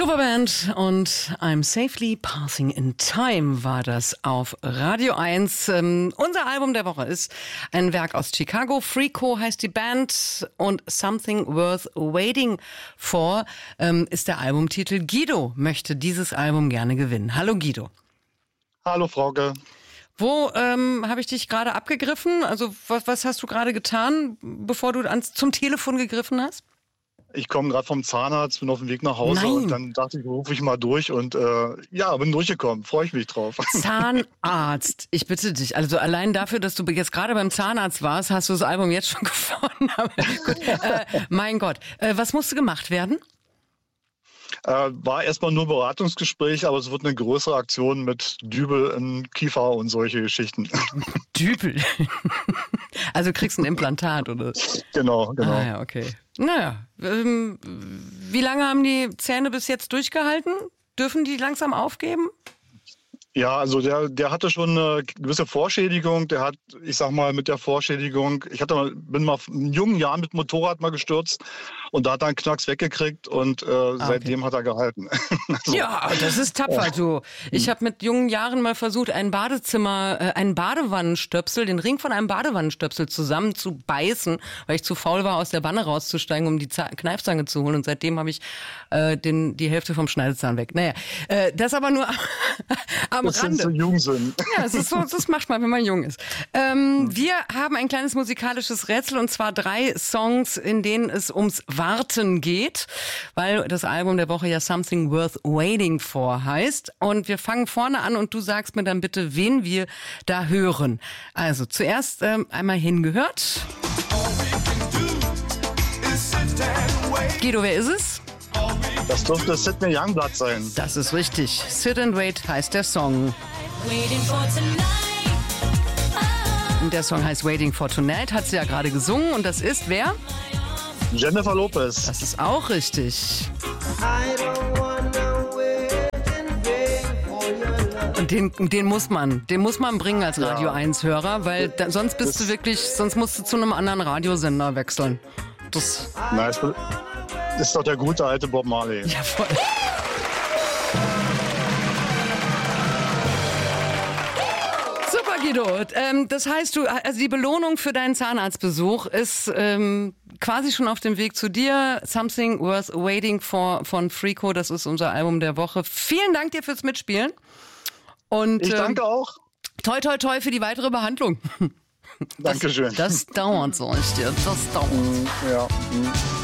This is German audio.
Coverband und I'm Safely Passing in Time war das auf Radio 1. Unser Album der Woche ist ein Werk aus Chicago. Freako heißt die Band und Something Worth Waiting For ist der Albumtitel. Guido möchte dieses Album gerne gewinnen. Hallo Guido. Hallo Frauke. Wo habe ich dich gerade abgegriffen? Also was hast du gerade getan, bevor du zum Telefon gegriffen hast? Ich komme gerade vom Zahnarzt, bin auf dem Weg nach Hause und dann dachte ich, rufe ich mal durch und bin durchgekommen. Freue ich mich drauf. Zahnarzt, ich bitte dich. Also allein dafür, dass du jetzt gerade beim Zahnarzt warst, hast du das Album jetzt schon gefunden. Aber gut, mein Gott. Was musste gemacht werden? War erstmal nur Beratungsgespräch, aber es wird eine größere Aktion mit Dübel im Kiefer und solche Geschichten. Dübel? Also kriegst du ein Implantat, oder? Genau. Ah ja, okay. Naja, wie lange haben die Zähne bis jetzt durchgehalten? Dürfen die langsam aufgeben? Ja, also der hatte schon eine gewisse Vorschädigung. Der hat, ich sag mal, mit der Vorschädigung, bin mal in jungen Jahren mit Motorrad mal gestürzt und da hat er einen Knacks weggekriegt und seitdem hat er gehalten. Also, ja, das ist tapfer, du. Ich habe mit jungen Jahren mal versucht, einen Badewannenstöpsel, den Ring von einem Badewannenstöpsel zusammen zu beißen, weil ich zu faul war, aus der Wanne rauszusteigen, um die Kneifzange zu holen. Und seitdem habe ich die Hälfte vom Schneidezahn weg. Naja, das aber nur am das Rande. Sind so jung sind. Ja, das macht man, wenn man jung ist. Wir haben ein kleines musikalisches Rätsel und zwar 3 Songs, in denen es ums Warten geht, weil das Album der Woche ja Something Worth Waiting For heißt. Und wir fangen vorne an und du sagst mir dann bitte, wen wir da hören. Also zuerst einmal hingehört. Guido, wer ist es? Das dürfte Sidney Youngblood sein. Das ist richtig. Sit and Wait heißt der Song. Und der Song heißt Waiting for Tonight, hat sie ja gerade gesungen. Und das ist wer? Jennifer Lopez. Das ist auch richtig. Und den muss man bringen als Radio 1-Hörer, weil sonst musst du zu einem anderen Radiosender wechseln. Das ist doch der gute alte Bob Marley. Ja, voll. Super, Guido. Das heißt, also die Belohnung für deinen Zahnarztbesuch ist quasi schon auf dem Weg zu dir. Something Worth Waiting For von Freako, das ist unser Album der Woche. Vielen Dank dir fürs Mitspielen. Und, ich danke auch. Toi, toi, toi für die weitere Behandlung. Dankeschön. Das dauert, sag ich dir. Das dauert. Ja.